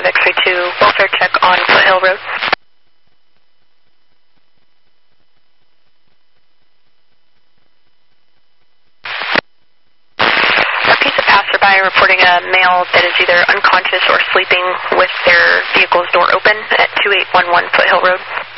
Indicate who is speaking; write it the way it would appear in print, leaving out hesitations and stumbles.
Speaker 1: X-ray 2, welfare check on Foothill Road. A piece of passerby reporting a male that is either unconscious or sleeping with their vehicle's door open at 2811 Foothill Road.